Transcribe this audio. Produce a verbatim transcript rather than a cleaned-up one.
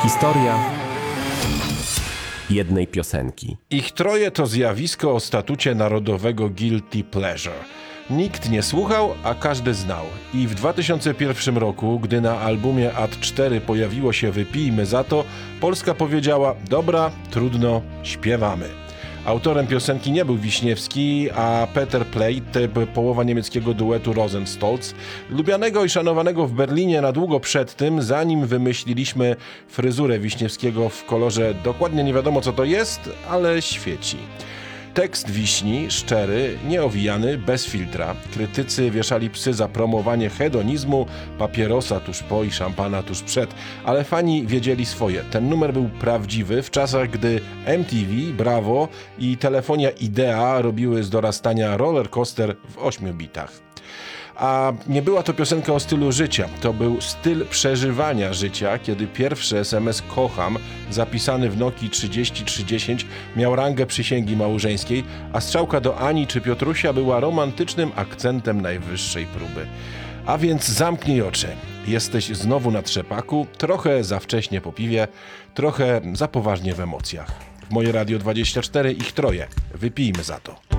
Historia jednej piosenki. Ich troje to zjawisko o statucie narodowego guilty pleasure. Nikt nie słuchał, a każdy znał. I w dwa tysiące pierwszym roku, gdy na albumie A T cztery pojawiło się Wypijmy za to, Polska powiedziała: dobra, trudno, śpiewamy. Autorem piosenki nie był Wiśniewski, a Peter Plate, połowa niemieckiego duetu Rosenstolz, lubianego i szanowanego w Berlinie na długo przed tym, zanim wymyśliliśmy fryzurę Wiśniewskiego w kolorze dokładnie nie wiadomo co to jest, ale świeci. Tekst Wiśni, szczery, nieowijany, bez filtra. Krytycy wieszali psy za promowanie hedonizmu, papierosa tuż po i szampana tuż przed, ale fani wiedzieli swoje. Ten numer był prawdziwy w czasach, gdy M T V, Bravo i telefonia Idea robiły z dorastania roller coaster w ośmiu bitach. A nie była to piosenka o stylu życia, to był styl przeżywania życia, kiedy pierwszy S M S kocham, zapisany w Nokii trzydzieści trzydzieści, miał rangę przysięgi małżeńskiej, a strzałka do Ani czy Piotrusia była romantycznym akcentem najwyższej próby. A więc zamknij oczy. Jesteś znowu na trzepaku, trochę za wcześnie po piwie, trochę za poważnie w emocjach. W Moje Radio dwadzieścia cztery ich troje. Wypijmy za to.